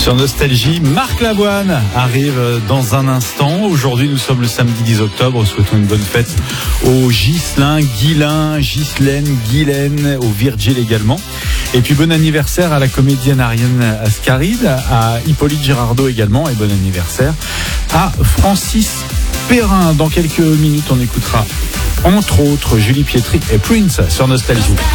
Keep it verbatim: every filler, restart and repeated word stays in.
Sur Nostalgie, Marc Lavoine arrive dans un instant. Aujourd'hui, nous sommes le samedi dix octobre. Souhaitons une bonne fête aux Ghislain, Guylain, Ghislaine, Guylaine, aux Virgile également. Et puis bon anniversaire à la comédienne Ariane Ascaride, à Hippolyte Girardot également, et bon anniversaire à Francis Perrin. Dans quelques minutes, on écoutera entre autres Julie Pietri et Prince sur Nostalgie.